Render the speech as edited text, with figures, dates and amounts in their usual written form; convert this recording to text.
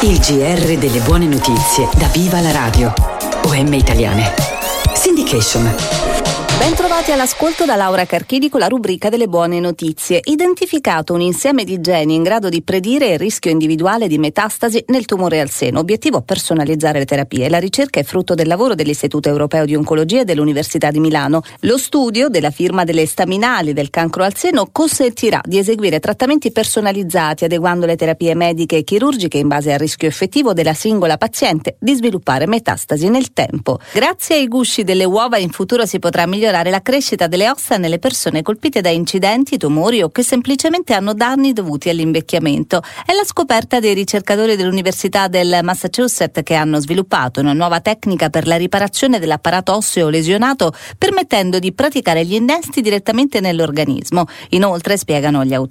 Il GR delle buone notizie da Viva la Radio. OM Italiane. Syndication. Bentrovati all'ascolto da Laura Carchidi con la rubrica delle buone notizie. Identificato un insieme di geni in grado di predire il rischio individuale di metastasi nel tumore al seno. Obiettivo: personalizzare le terapie. La ricerca è frutto del lavoro dell'Istituto Europeo di Oncologia e dell'Università di Milano. Lo studio della firma delle staminali del cancro al seno consentirà di eseguire trattamenti personalizzati, adeguando le terapie mediche e chirurgiche in base al rischio effettivo della singola paziente di sviluppare metastasi nel tempo. Grazie ai gusci delle uova in futuro si potrà migliorare la crescita delle ossa nelle persone colpite da incidenti, tumori o che semplicemente hanno danni dovuti all'invecchiamento. È la scoperta dei ricercatori dell'Università del Massachusetts, che hanno sviluppato una nuova tecnica per la riparazione dell'apparato osseo lesionato, permettendo di praticare gli innesti direttamente nell'organismo. Inoltre, spiegano gli autori,